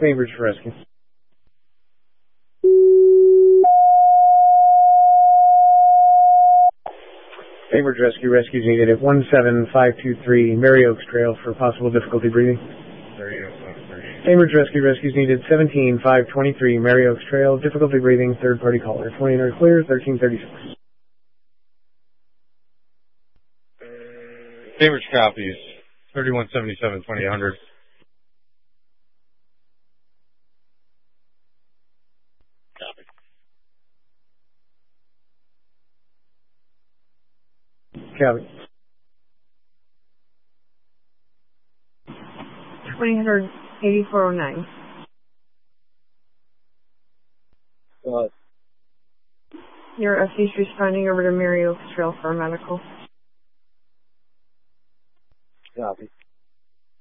Bainbridge for rescue. Bainbridge Rescue. Rescues needed at 17523 Mary Oaks Trail for possible difficulty breathing. Bainbridge Rescue. Rescues needed 17523 Mary Oaks Trail. Difficulty breathing. Third party caller. 29 clear. 1336. Bainbridge copies. 3177 2000. Copy. Copy. 8409. Your FC's responding over to Mary Oaks Trail for a medical. Copy.